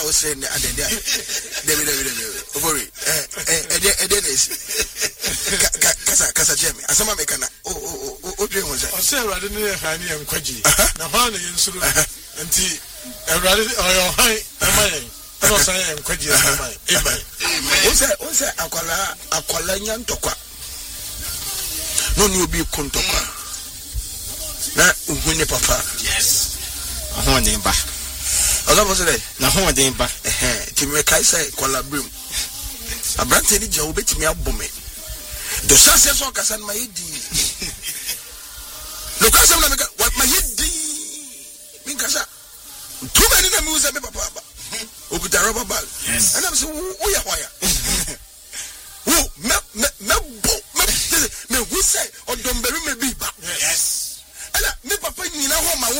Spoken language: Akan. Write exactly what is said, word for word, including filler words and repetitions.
was saying at the day. David, David, David. Eh, eh, eh, Dennis. Kasa, Kasa, Jemmy. As some American. Oh, oh, oh, oh, dream was. I said, I didn't hear Honey and Quaji. Now, Honey and Sulu and tea. And rather, or high, am I? I was saying, Quaji, am I? Amen. What's that? What's that? Aquala, Aquala, Yan Tokwa. No new be Kuntokwa. Na uhune papa. Yes. Aho den ba. Oga bo say na ho den ba. Eh, ti me kai say kwala brim. Abrante ni je obetimi abome. Do chance so kasa na yedi. Lo kasa na me ka what my yedi. Min kasa. Too many na me use me papa ba. Okuta rubber bag. Yes. And I'm say wo ya waya. Wo me me me bo me me who say odom beru me bi ba. Yes. Ala me papa nyina ho ma wo